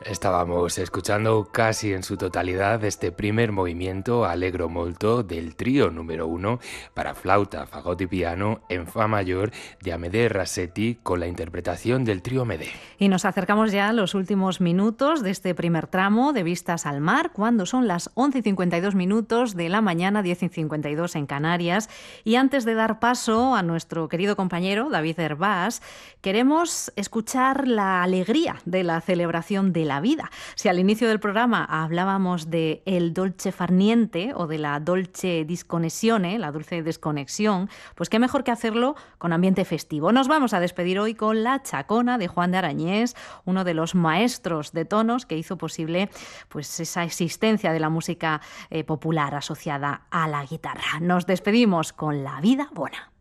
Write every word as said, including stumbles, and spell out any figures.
Estábamos escuchando casi en su totalidad este primer movimiento Allegro molto del trío número uno para flauta, fagot y piano en fa mayor de Amédée Rasetti con la interpretación del trío Medé. Y nos acercamos ya a los últimos minutos de este primer tramo de Vistas al Mar, cuando son las once y cincuenta y dos minutos de la mañana, diez y cincuenta y dos en Canarias. Y antes de dar paso a nuestro querido compañero David Hervás, queremos escuchar la alegría de la celebración de la vida. Si al inicio del programa hablábamos de el dolce far niente o de la dolce disconnessione, la dulce desconexión, pues qué mejor que hacerlo con ambiente festivo. Nos vamos a despedir hoy con la Chacona de Juan de Arañés, uno de los maestros de tonos que hizo posible pues esa existencia de la música eh, popular asociada a la guitarra. Nos despedimos con La vida bona.